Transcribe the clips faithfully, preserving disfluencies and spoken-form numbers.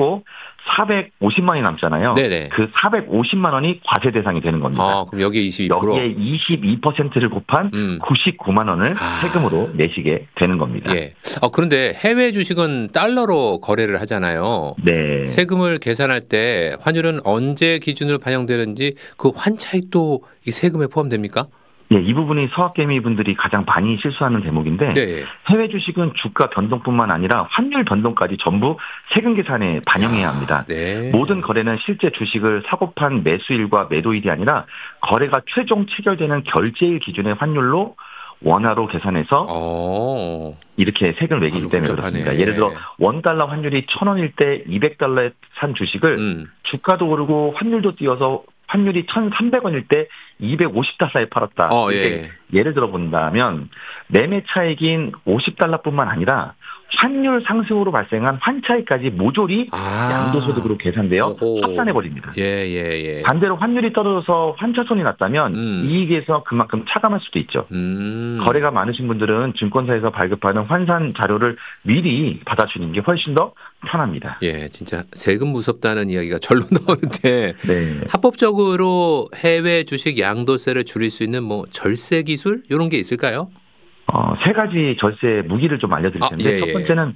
최고 사백오십만 원이 남잖아요. 네네. 그 사백오십만 원이 과세 대상이 되는 겁니다. 아, 그럼 여기에 이십이 퍼센트? 여기에 이십이 퍼센트를 곱한 음. 구십구만 원을 아. 세금으로 내시게 되는 겁니다. 예. 아, 그런데 해외 주식은 달러로 거래를 하잖아요. 네. 세금을 계산할 때 환율은 언제 기준으로 반영되는지 그 환차익도 이 세금에 포함됩니까? 예, 이 부분이 서학개미 분들이 가장 많이 실수하는 대목인데 네. 해외 주식은 주가 변동뿐만 아니라 환율 변동까지 전부 세금 계산에 반영해야 합니다. 네. 모든 거래는 실제 주식을 사고 판 매수일과 매도일이 아니라 거래가 최종 체결되는 결제일 기준의 환율로 원화로 계산해서 어. 이렇게 세금을 매기기 때문에 그렇습니다. 예를 들어 원달러 환율이 천 원일 때 이백 달러에 산 주식을 음. 주가도 오르고 환율도 뛰어서 환율이 천삼백 원일 때 이백오십 달러에 팔았다. 어, 예. 예를 들어 본다면 매매 차익인 오십 달러뿐만 아니라 환율 상승으로 발생한 환차익까지 모조리 아. 양도소득으로 계산되어 합산해버립니다. 예, 예, 예. 반대로 환율이 떨어져서 환차손이 났다면 음. 이익에서 그만큼 차감할 수도 있죠. 음. 거래가 많으신 분들은 증권사에서 발급하는 환산 자료를 미리 받아주는 게 훨씬 더 편합니다. 예, 진짜 세금 무섭다는 이야기가 절로 나오는데 네. 합법적으로 해외 주식 양도세를 줄일 수 있는 뭐 절세 기술 이런 게 있을까요? 어, 세 가지 절세 무기를 좀 알려드릴 텐데 아, 예, 예. 첫 번째는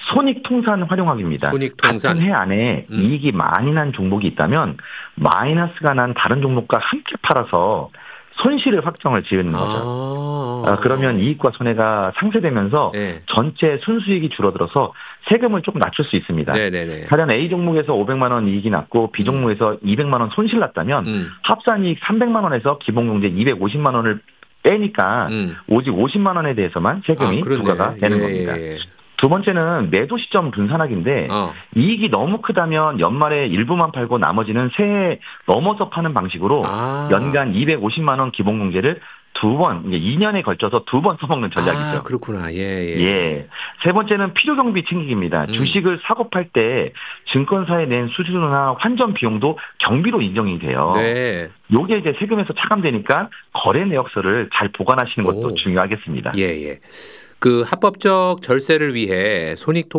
손익통산 활용하기입니다. 손익통산. 같은 해 안에 음. 이익이 많이 난 종목이 있다면 마이너스가 난 다른 종목과 함께 팔아서 손실을 확정을 지으는 거죠. 아. 아, 그러면 이익과 손해가 상쇄되면서 네. 전체 순수익이 줄어들어서 세금을 조금 낮출 수 있습니다. 네네네. 가령 A 종목에서 오백만 원 이익이 났고 B 종목에서 음. 이백만 원 손실 났다면 음. 합산이익 삼백만 원에서 기본공제 이백오십만 원을 빼니까 음. 오직 오십만 원에 대해서만 세금이 아, 부과가 되는 예, 겁니다. 예. 두 번째는 매도 시점 분산하기인데 어. 이익이 너무 크다면 연말에 일부만 팔고 나머지는 새해 넘어서 파는 방식으로 아. 연간 이백오십만 원 기본공제를 두 번, 이 년에 걸쳐서 두 번 써먹는 전략이죠. 아, 그렇구나. 예, 예. 예. 세 번째는 필요경비 챙기기입니다. 음. 주식을 사고 팔 때 증권사에 낸 수수료나 환전 비용도 경비로 인정이 돼요. 네. 요게 이제 세금에서 차감되니까 거래 내역서를 잘 보관하시는 것도 오. 중요하겠습니다. 예, 예. 그 합법적 절세를 위해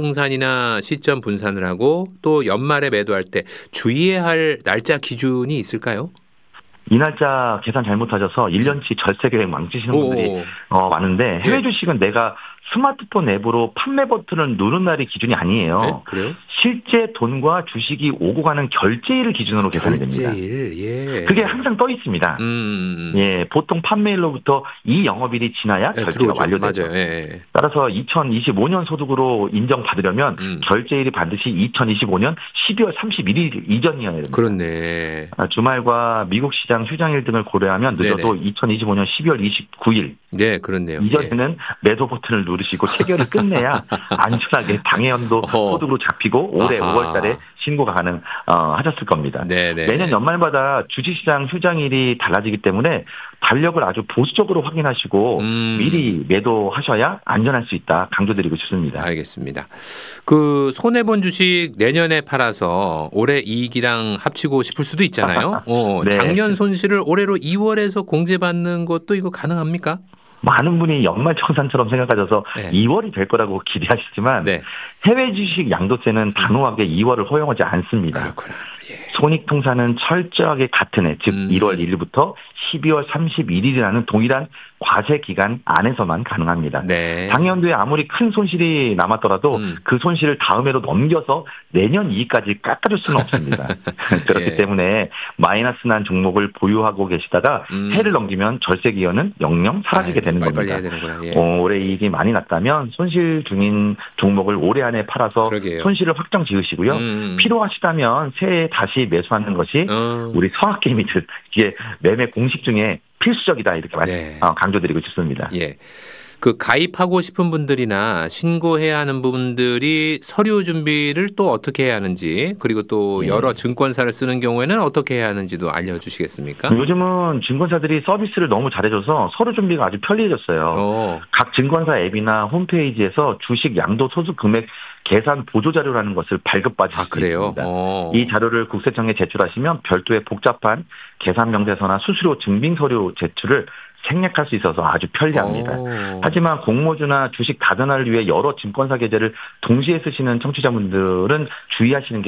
손익통산이나 시점 분산을 하고 또 연말에 매도할 때 주의해야 할 날짜 기준이 있을까요? 이 날짜 계산 잘못하셔서 일 년치 절세 계획 망치시는 분들이 어, 많은데 해외 주식은 내가 스마트폰 앱으로 판매 버튼을 누른 날이 기준이 아니에요. 네? 그래요? 실제 돈과 주식이 오고 가는 결제일 기준으로 계산이 됩니다. 결제일, 예. 그게 항상 떠 있습니다. 음. 예, 보통 판매일로부터 이 영업일이 지나야 네, 결제가 들어오죠. 완료되죠. 맞아요. 예. 따라서 이천이십오 년 소득으로 인정받으려면 음. 결제일이 반드시 이천이십오 년 십이월 삼십일 일 이전이어야 됩니다. 그렇네. 주말과 미국 시장 휴장일 등을 고려하면 늦어도 네네. 이천이십오 년 십이월 이십구 일 네, 그렇네요. 이전에는 예. 매도 버튼을 누르시고 체결을 끝내야 안전하게 당해연도 소득으로 잡히고 올해 아하. 오월 달에 신고가 가능 어, 하셨을 겁니다. 네네. 매년 연말마다 주식시장 휴장일이 달라지기 때문에 달력을 아주 보수적으로 확인하시고 음. 미리 매도하셔야 안전할 수 있다 강조드리고 싶습니다. 알겠습니다. 그 손해본 주식 내년에 팔아서 올해 이익이랑 합치고 싶을 수도 있잖아요. 어, 네. 작년 손실을 올해로 이월에서 공제받는 것도 이거 가능합니까? 많은 분이 연말정산처럼 생각하셔서 네. 이월이 될 거라고 기대하시지만 네. 해외 주식 양도세는 단호하게 이월을 허용하지 않습니다. 그렇구나. 예. 손익통산은 철저하게 같은 해, 즉 음. 일월 일 일부터 십이월 삼십일 일이라는 동일한 과세 기간 안에서만 가능합니다. 네. 당연도에 아무리 큰 손실이 남았더라도 음. 그 손실을 다음 해로 넘겨서 내년 이익까지 깎아줄 수는 없습니다. 그렇기 예. 때문에 마이너스 난 종목을 보유하고 계시다가 음. 해를 넘기면 절세 기여는 영영 사라지게 되는 빨리 겁니다. 빨리 해야 되는구나. 예. 어, 올해 이익이 많이 났다면 손실 중인 종목을 올해 안에 팔아서 그러게요. 손실을 확정 지으시고요. 음. 필요하시다면 새해 다시 매수하는 것이 어. 우리 서학개미들 이게 매매 공식 중에 필수적이다 이렇게 네. 강조드리고 싶습니다. 예. 그 가입하고 싶은 분들이나 신고해야 하는 분들이 서류 준비를 또 어떻게 해야 하는지 그리고 또 여러 네. 증권사를 쓰는 경우에는 어떻게 해야 하는지도 알려주시겠습니까? 요즘은 증권사들이 서비스를 너무 잘해줘서 서류 준비가 아주 편리해졌어요. 오. 각 증권사 앱이나 홈페이지에서 주식 양도 소득 금액 계산 보조 자료라는 것을 발급받을 아, 수 그래요? 있습니다. 오. 이 자료를 국세청에 제출하시면 별도의 복잡한 계산 명세서나 수수료 증빙 서류 제출을 생략할 수 있어서 아주 편리합니다. 오. 하지만 공모주나 주식 다변화를 위해 여러 증권사 계좌를 동시에 쓰시는 청취자분들은 주의하시는 게